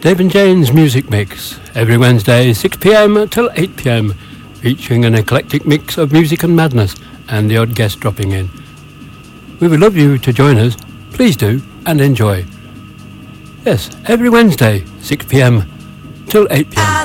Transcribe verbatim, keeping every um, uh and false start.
Dave and Jane's Music Mix, every Wednesday six p.m. till eight p.m, featuring an eclectic mix of music and madness and the odd guest dropping in. We would love you to join us. Please do and enjoy. Yes, every Wednesday six p.m. till eight p.m.